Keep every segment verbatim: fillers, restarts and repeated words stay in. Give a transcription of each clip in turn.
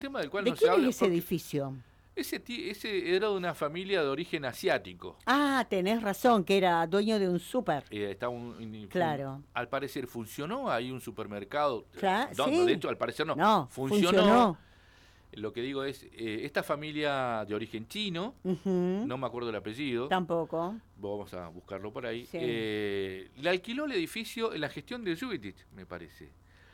tema del cual ¿De no se quién habla. es ese edificio? Ese, ti- ese era de una familia de origen asiático. Ah, tenés razón, que era dueño de un súper. Eh, está un, un- Claro. fun- al parecer funcionó ahí un supermercado. Claro, No, sí. no, de hecho, al parecer no. No, funcionó. funcionó. Lo que digo es, eh, esta familia de origen chino, Ujú. no me acuerdo el apellido, Tampoco. vamos a buscarlo por ahí, Sí. eh, le alquiló el edificio en la gestión de Jubitich, me parece.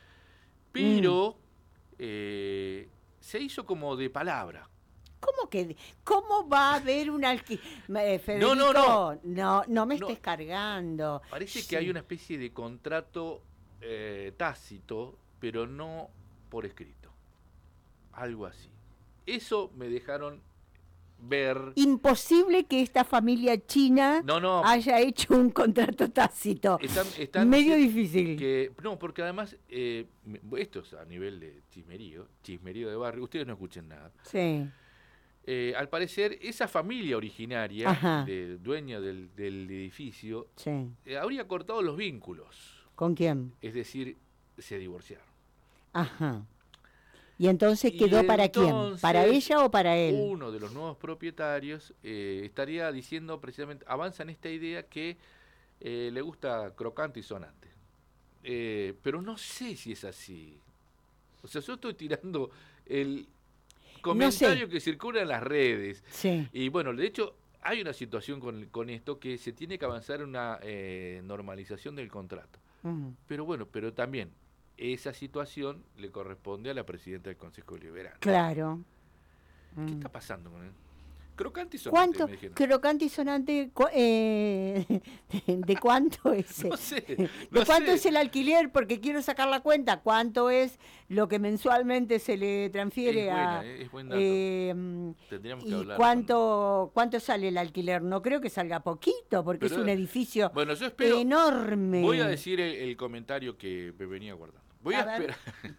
Pero Mm. eh, se hizo como de palabra. ¿Cómo que? ¿Cómo va a haber un alquiler? Federico, No, no, no. no, no me No. estés cargando. Parece Sí. que hay una especie de contrato eh, tácito, pero no por escrito. Algo así. Eso me dejaron ver. Imposible que esta familia china No, no. haya hecho un contrato tácito. Están, están Medio diciendo difícil. Que, no, porque además, eh, esto es a nivel de chismerío, chismerío de barrio, ustedes no escuchen nada. Sí. Eh, al parecer, esa familia originaria, Ajá. de, dueña del, del edificio, Sí. eh, habría cortado los vínculos. ¿Con quién? Es decir, se divorciaron. Ajá. ¿Y entonces Y quedó para quién? entonces, ¿Para ella o para él? Uno de los nuevos propietarios eh, estaría diciendo precisamente, avanza en esta idea que eh, le gusta crocante y sonante. Eh, pero no sé si es así. O sea, yo estoy tirando el comentario No sé. que circula en las redes. Sí. Y bueno, de hecho, hay una situación con, con esto que se tiene que avanzar en una eh, normalización del contrato. Mm. Pero bueno, pero también esa situación le corresponde a la presidenta del Consejo Deliberante. Claro. ¿Qué Mm. está pasando con él? Crocante y sonante, ¿Cuánto? me dijeron. Crocante y sonante, cu- eh, de, de cuánto es? No sé, ¿De no cuánto sé. es el alquiler? Porque quiero sacar la cuenta. ¿Cuánto es lo que mensualmente se le transfiere Es buena, a...? eh, es buen dato. eh, Tendríamos que ¿Y hablar cuánto, cuánto sale el alquiler? No creo que salga poquito, porque Pero, es un edificio Bueno, yo espero. enorme. Voy a decir el, el comentario que me venía guardando. Voy a, A ver. esperar.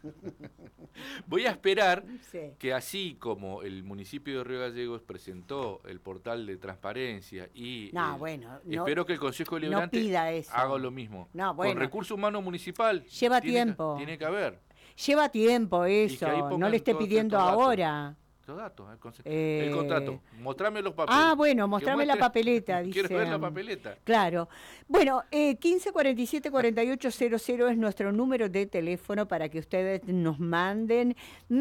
Voy a esperar Sí. que así como el municipio de Río Gallegos presentó el portal de transparencia y No, eh, bueno, no- espero que el Consejo no Deliberante pida eso. haga lo mismo. No, bueno. Con recurso humano municipal. Lleva tiene que- tiempo. tiene que haber. Lleva tiempo Y eso, que ahí no pongan le esté todos pidiendo estos datos. ahora. Los datos, el, conse- Eh, el contrato. Mostrame los papeles. Ah, bueno, Que mostrame la muestre- papeleta, dice. Quiero ver la papeleta. Claro. Bueno, eh, quince cuarenta y siete cuarenta y ocho cero cero es nuestro número de teléfono para que ustedes nos manden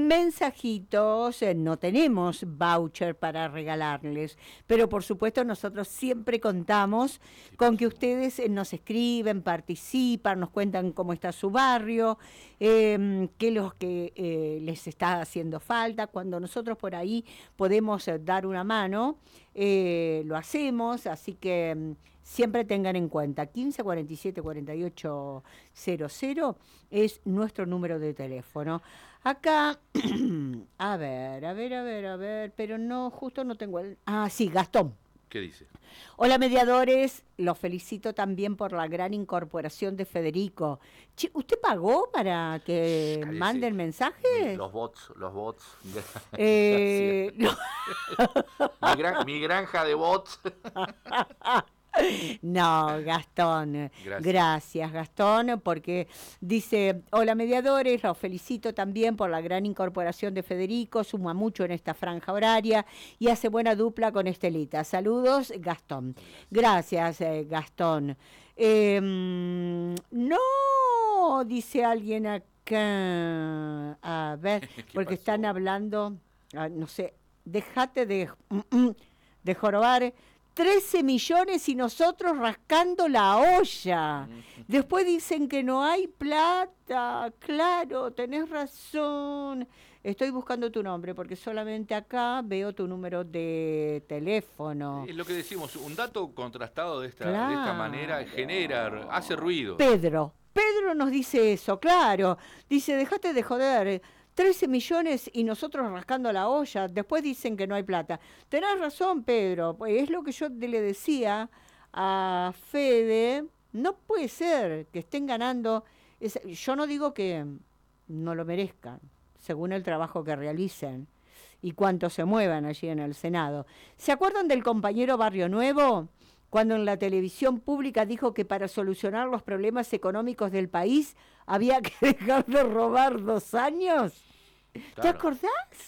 mensajitos. Eh, no tenemos voucher para regalarles, pero por supuesto nosotros siempre contamos con que ustedes eh, nos escriben, participan, nos cuentan cómo está su barrio, eh, qué es lo que eh, les está haciendo falta. Cuando nosotros por ahí podemos eh, dar una mano, eh, lo hacemos, así que mm, siempre tengan en cuenta, quince cuarenta y siete cuarenta y ocho cero cero es nuestro número de teléfono. Acá, a ver, a ver, a ver, a ver, pero no, justo no tengo el... Ah, sí, Gastón. ¿Qué dice? Hola mediadores, los felicito también por la gran incorporación de Federico. Che, ¿usted pagó para que Cállese. manden mensajes? Los bots, los bots. Eh, no. mi, gran- mi granja de bots. No, Gastón. Gracias. Gracias, Gastón, porque dice, hola mediadores, los felicito también por la gran incorporación de Federico, suma mucho en esta franja horaria y hace buena dupla con Estelita. Saludos, Gastón. Gracias, eh, Gastón. Eh, no, dice alguien acá. A ver, ¿Qué porque pasó? están hablando, ah, no sé, dejate de, de jorobar. trece millones y nosotros rascando la olla. Después dicen que no hay plata. Claro, tenés razón. Estoy buscando tu nombre porque solamente acá veo tu número de teléfono. Es lo que decimos, un dato contrastado de esta, de Claro. esta manera genera, hace ruido. Pedro. Pedro nos dice eso, claro. Dice, dejate de joder. trece millones y nosotros rascando la olla, después dicen que no hay plata. Tenés razón, Pedro, pues es lo que yo le decía a Fede, no puede ser que estén ganando, es- yo no digo que no lo merezcan, según el trabajo que realicen y cuánto se muevan allí en el Senado. ¿Se acuerdan del compañero Barrio Nuevo? Cuando en la televisión pública dijo que para solucionar los problemas económicos del país había que dejar de robar dos años. ¿Te acordás?